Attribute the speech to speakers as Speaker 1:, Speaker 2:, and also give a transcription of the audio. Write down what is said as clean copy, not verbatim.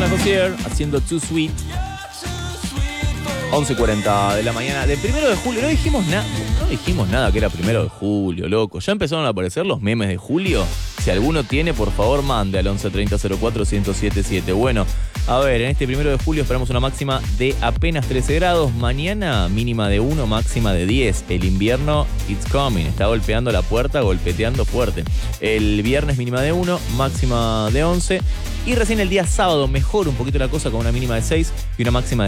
Speaker 1: Hozier haciendo Too Sweet. 11:40 de la mañana del 1 de julio. No dijimos nada que era 1 de julio, loco. Ya empezaron a aparecer los memes de julio. Si alguno tiene, por favor, mande al 113004-1077. Bueno, a ver, en este 1 de julio esperamos una máxima de apenas 13 grados. Mañana mínima de 1, máxima de 10. El invierno, it's coming. Está golpeando la puerta, golpeteando fuerte. El viernes mínima de 1, máxima de 11. Y recién el día sábado mejora un poquito la cosa con una mínima de 6 y una máxima de